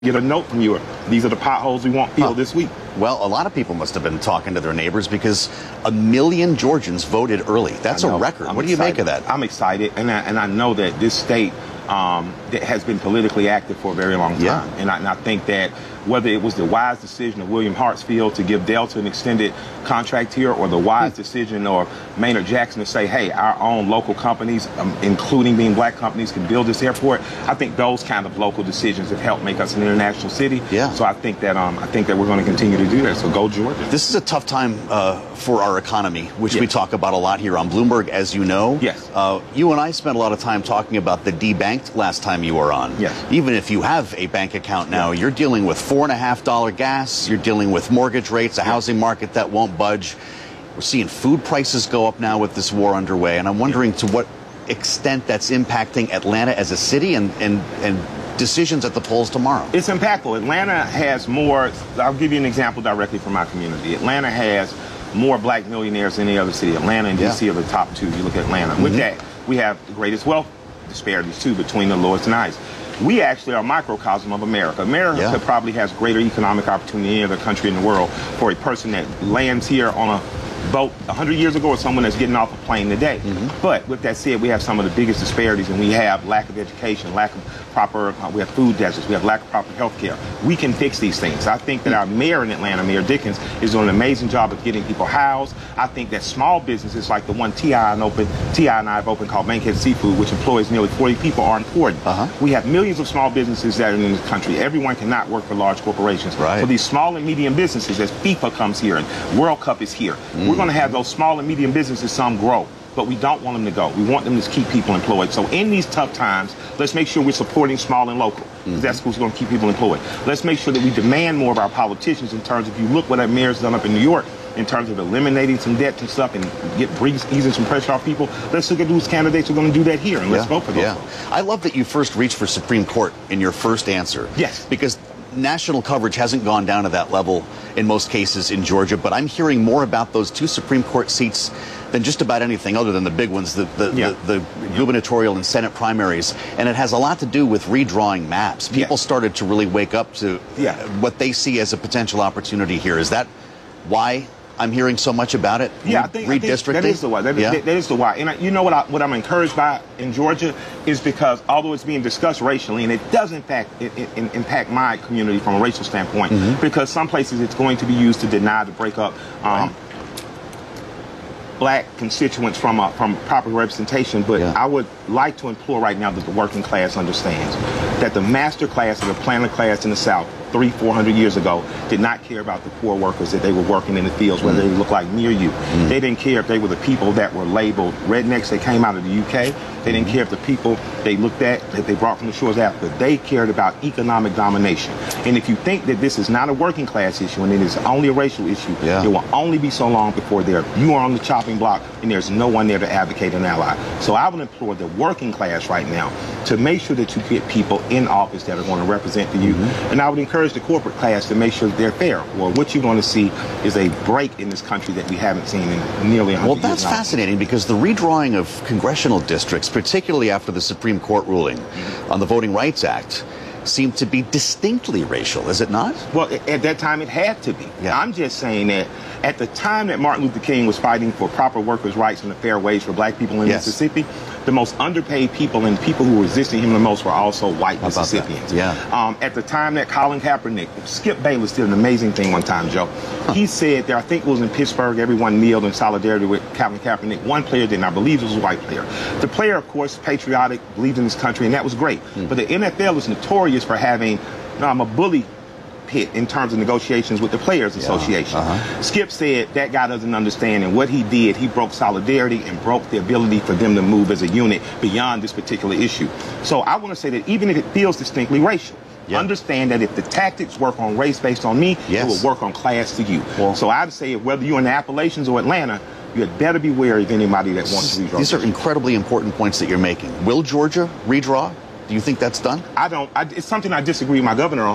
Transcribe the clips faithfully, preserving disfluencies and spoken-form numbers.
get a note from you. These are the potholes we want filled huh. this week. Well, a lot of people must have been talking to their neighbors because a million Georgians voted early. That's a record. I'm what do you excited. make of that? I'm excited, and I, and I know that this state um, that has been politically active for a very long time. Yeah. And, I, and I think that whether it was the wise decision of William Hartsfield to give Delta an extended contract here, or the wise decision of Maynard Jackson to say, hey, our own local companies, um, including being black companies, can build this airport. I think those kind of local decisions have helped make us an international city. Yeah. So I think that um, I think that we're going to continue to do that. So go Georgia. This is a tough time uh, for our economy, which yes. we talk about a lot here on Bloomberg, as you know. Yes. Uh, you and I spent a lot of time talking about the debanked last time you were on. Yes. Even if you have a bank account now, yes. you're dealing with four and a half dollar gas. You're dealing with mortgage rates, a yes. housing market that won't budge. We're seeing food prices go up now with this war underway, and I'm wondering to what extent that's impacting Atlanta as a city and and and. decisions at the polls tomorrow. It's impactful. Atlanta has more. I'll give you an example directly from my community. Atlanta has more black millionaires than any other city. Atlanta and D C yeah. are the top two. You look at Atlanta. Mm-hmm. With that, we have the greatest wealth disparities too between the lowest and highest. We actually are a microcosm of America. America yeah. probably has greater economic opportunity than any other country in the world for a person that lands here on a boat one hundred years ago or someone that's getting off a plane today. Mm-hmm. But with that said, we have some of the biggest disparities, and we have lack of education, lack of proper, uh, we have food deserts, we have lack of proper health care. We can fix these things. I think that our mayor in Atlanta, Mayor Dickens, is doing an amazing job of getting people housed. I think that small businesses like the one T I and open, T I and I have opened called Bankhead Seafood, which employs nearly forty people, are important. Uh-huh. We have millions of small businesses that are in this country. Everyone cannot work for large corporations. Right. So these small and medium businesses, as FIFA comes here and World Cup is here, mm. we're going to have those small and medium businesses, some grow. But we don't want them to go. We want them to keep people employed. So in these tough times, let's make sure we're supporting small and local. Mm-hmm. That's who's going to keep people employed. Let's make sure that we demand more of our politicians in terms of, if you look what that mayor's done up in New York, in terms of eliminating some debt and stuff and get easing some pressure off people. Let's look at whose candidates are going to do that here, and let's yeah. vote for those. Yeah. I love that you first reached for Supreme Court in your first answer. Yes. Because national coverage hasn't gone down to that level in most cases in Georgia, but I'm hearing more about those two Supreme Court seats than just about anything other than the big ones, the, the, yeah. the, the gubernatorial and Senate primaries. And it has a lot to do with redrawing maps. People yes. started to really wake up to yeah. what they see as a potential opportunity here. Is that why I'm hearing so much about it? Yeah, I think, I think that is the why. That, yeah. that, that is the why. And I, you know what, I, what I'm encouraged by in Georgia is because although it's being discussed racially, and it does impact it, it, it impact my community from a racial standpoint, mm-hmm. because some places it's going to be used to deny, to break up um, right. black constituents from a, from proper representation. But yeah. I would like to implore right now that the working class understands that the master class or the planter class in the South three, four hundred years ago did not care about the poor workers that they were working in the fields, whether mm. they looked like me or you. Mm. They didn't care if they were the people that were labeled rednecks that came out of the U K. They didn't care if the people they looked at that they brought from the shores of Africa. They cared about economic domination. And if you think that this is not a working class issue and it is only a racial issue, yeah. it will only be so long before there you are on the chopping block and there's no one there to advocate an ally. So I would implore the working class right now to make sure that you get people in office that are going to represent the youth. Mm-hmm. And I would encourage the corporate class to make sure that they're fair. Well, what you're going to see is a break in this country that we haven't seen in nearly one hundred years. Well, that's fascinating because the redrawing of congressional districts, particularly after the Supreme Court ruling mm-hmm. on the Voting Rights Act, seemed to be distinctly racial, is it not? Well, at that time it had to be. Yeah. I'm just saying that at the time that Martin Luther King was fighting for proper workers' rights and a fair wage for black people in yes. Mississippi, the most underpaid people and people who were resisting him the most were also white How Mississippians. Yeah. Um, at the time that Colin Kaepernick, Skip Bayless did an amazing thing one time, Joe. Huh. He said there, I think it was in Pittsburgh, everyone kneeled in solidarity with Colin Kaepernick. One player didn't. I believe it was a white player. The player, of course, patriotic, believed in his country, and that was great. Mm. But the N F L is notorious for having um, a bully pit in terms of negotiations with the Players Association. Yeah, uh-huh. Skip said that guy doesn't understand, and what he did, he broke solidarity and broke the ability for them to move as a unit beyond this particular issue. So I want to say that even if it feels distinctly racial, yeah. understand that if the tactics work on race based on me, yes. it will work on class to you. Well, so I'd say whether you're in the Appalachians or Atlanta, you had better be wary of anybody that wants to redraw. These are incredibly important points that you're making. Will Georgia redraw? Do you think that's done? I don't. I, it's something I disagree with my governor on. Yeah.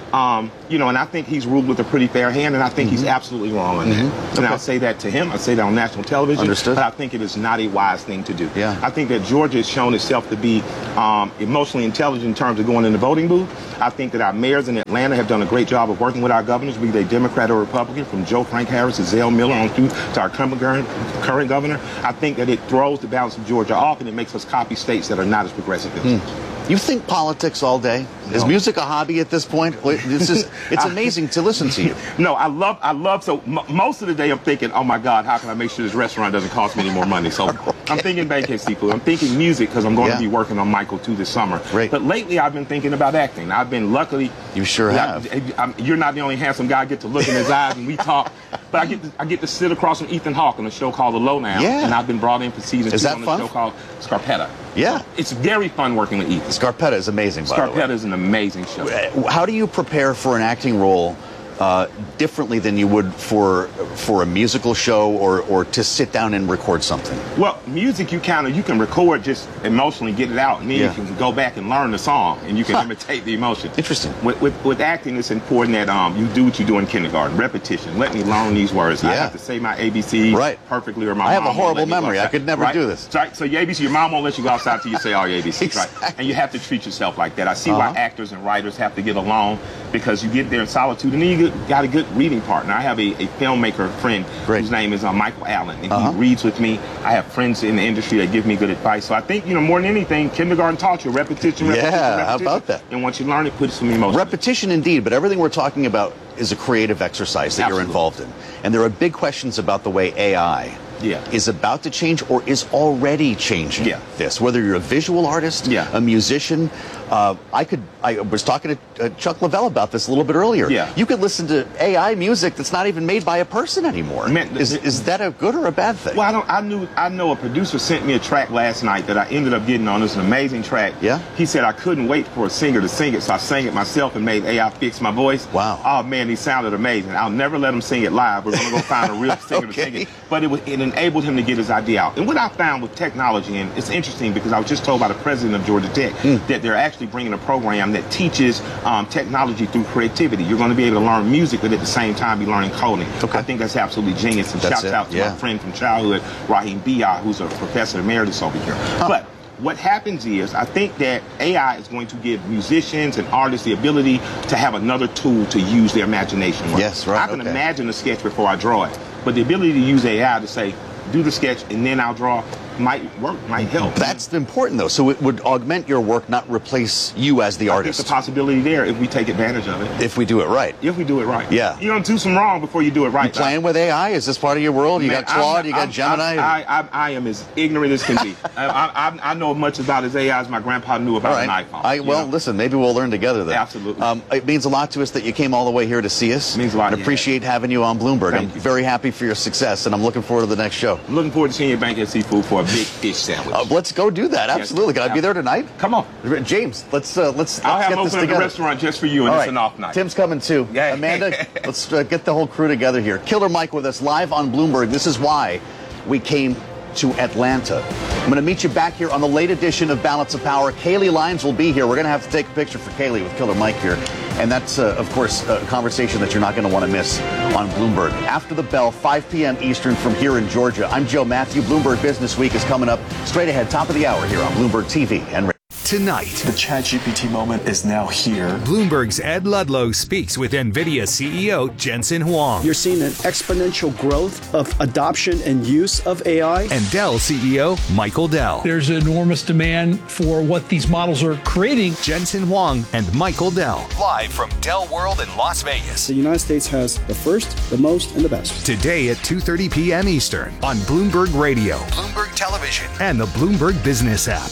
Um, you know, and I think he's ruled with a pretty fair hand, and I think Mm-hmm. he's absolutely wrong on Mm-hmm. that. And Okay. I'll say that to him. I say that on national television. Understood. But I think it is not a wise thing to do. Yeah. I think that Georgia has shown itself to be um, emotionally intelligent in terms of going in the voting booth. I think that our mayors in Atlanta have done a great job of working with our governors, be they Democrat or Republican, from Joe Frank Harris to Zell Miller on through to our current current governor. I think that it throws the balance of Georgia off, and it makes us copy states that are not as progressive as us. You think politics all day? Is No. music a hobby at this point? This is, it's amazing to listen to you. No, I love, I love, so m- most of the day I'm thinking, oh my God, how can I make sure this restaurant doesn't cost me any more money? So I'm thinking Bankhead Seafood. I'm thinking music because I'm going Yeah. to be working on Michael too this summer. Great. But lately I've been thinking about acting. I've been luckily. You sure Yeah, have. I'm, you're not the only handsome guy I get to look in his eyes and we talk. But I get to, I get to sit across from Ethan Hawke on a show called The Lowdown. Yeah. And I've been brought in for season Is two that on a fun? show called Scarpetta. Yeah. It's very fun working with Ethan. Scarpetta is amazing, by the way. Scarpetta is an amazing show. How do you prepare for an acting role uh, differently than you would for for a musical show or, or to sit down and record something? Well, music, you kind of, you can record just emotionally, get it out, and then Yeah. you can go back and learn the song, and you can Huh. imitate the emotion. Interesting. With, with, with acting, it's important that um, you do what you do in kindergarten, repetition. Let me learn these words. I Yeah. have to say my A B C Right. perfectly, or my I have mom a won't horrible let me go memory. I outside. could never Right? do this. Right? So your A B C, your mom won't let you go outside till you say all your A B Cs, right? Exactly. And you have to treat yourself like that. I see Uh-huh. why actors and writers have to get along, because you get there in solitude, and then you get, got a good reading partner. I have a, a filmmaker friend Great. whose name is uh, Michael Allen, and Uh-huh. he reads with me. I have friends in the industry that give me good advice. So I think, you know, more than anything, kindergarten taught you repetition, repetition, Yeah, how repetition. about that? And once you learn it, put some emotion. Repetition indeed, but everything we're talking about is a creative exercise that you're Absolutely. involved in. And there are big questions about the way A I Yeah. is about to change or is already changing Yeah. this. Whether you're a visual artist, Yeah. a musician, uh, I could. I was talking to uh, Chuck Lavelle about this a little bit earlier. Yeah. You could listen to A I music that's not even made by a person anymore. Man, is, th- is that a good or a bad thing? Well, I don't. I knew. I know a producer sent me a track last night that I ended up getting on. It's an amazing track. Yeah? He said I couldn't wait for a singer to sing it, so I sang it myself and made A I fix my voice. Wow. Oh man, he sounded amazing. I'll never let him sing it live. We're gonna go find a real singer to sing Okay. it. But it was, it enabled him to get his idea out. And what I found with technology, and it's interesting because I was just told by the president of Georgia Tech Hmm. that they're actually bringing a program that teaches um, technology through creativity. You're going to be able to learn music, but at the same time be learning coding. Okay. I think that's absolutely genius. And That's shouts it, out to yeah. my friend from childhood, Raheem Bia, who's a professor emeritus over here. But what happens is, I think that A I is going to give musicians and artists the ability to have another tool to use their imagination with. Yes, right, I can okay. imagine a sketch before I draw it, but the ability to use A I to say, do the sketch and then I'll draw might work, might help. That's important, though. So it would augment your work, not replace you as the I think artist, the possibility there if we take advantage of it. if we do it right. If we do it right. Yeah. You're going to do some wrong before you do it right. You playing with A I? Is this part of your world? You Man, got Claude, I'm- you got I'm- Gemini? I, I, I, I am as ignorant as can be. I, I, I know as much about as A I as my grandpa knew about All right. an iPhone. I, you well, know? listen, maybe we'll learn together then. Absolutely. Um, it means a lot to us that you came all the way here to see us. It means a lot, And yeah. appreciate having you on Bloomberg. Thank I'm you. very happy for your success, and I'm looking forward to the next show. I'm looking forward to seeing you at Bankhead Seafood for a big fish sandwich. Uh, let's go do that. Absolutely. Can I be there tonight? Come on. James, let's uh, let's, let's I'll have get him this open up the together. restaurant just for you, and All it's right. an off night. Tim's coming too. Yeah. Amanda, let's uh, get the whole crew together here. Killer Mike with us live on Bloomberg. This is why we came to Atlanta. I'm going to meet you back here on the late edition of Balance of Power. Kaylee Lyons will be here. We're going to have to take a picture for Kaylee with Killer Mike here. And that's, uh, of course, a conversation that you're not going to want to miss on Bloomberg. After the bell, five p.m. Eastern from here in Georgia. I'm Joe Matthew. Bloomberg Business Week is coming up straight ahead, top of the hour here on Bloomberg T V and radio. Tonight, The ChatGPT moment is now here. Bloomberg's Ed Ludlow speaks with NVIDIA C E O Jensen Huang You're seeing an exponential growth of adoption and use of A I. and Dell C E O Michael Dell. There's enormous demand for what these models are creating. Jensen Huang and Michael Dell, live from Dell World in Las Vegas. The United States has the first, the most, and the best. Today at two thirty p.m. Eastern on Bloomberg Radio, Bloomberg Television, and the Bloomberg Business app.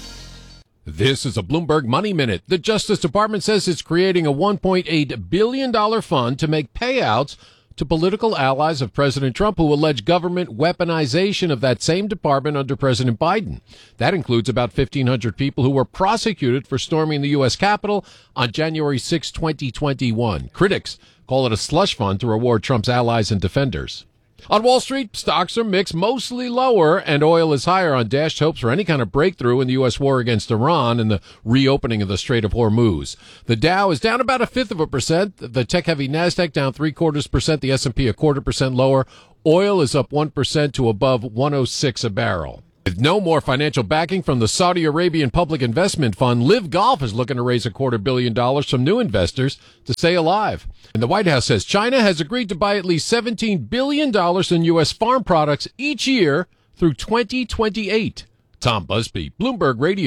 This is a Bloomberg Money Minute. The Justice Department says it's creating a one point eight billion dollars fund to make payouts to political allies of President Trump who allege government weaponization of that same department under President Biden. That includes about fifteen hundred people who were prosecuted for storming the U S Capitol on January sixth, twenty twenty-one. Critics call it a slush fund to reward Trump's allies and defenders. On Wall Street, stocks are mixed, mostly lower, and oil is higher on dashed hopes for any kind of breakthrough in the U S war against Iran and the reopening of the Strait of Hormuz. The Dow is down about a fifth of a percent. The tech-heavy Nasdaq down three quarters percent. The S and P a quarter percent lower. Oil is up one percent to above one oh six a barrel. With no more financial backing from the Saudi Arabian Public Investment Fund, Live Golf is looking to raise a quarter billion dollars from new investors to stay alive. And the White House says China has agreed to buy at least seventeen billion dollars in U S farm products each year through twenty twenty-eight. Tom Busby, Bloomberg Radio.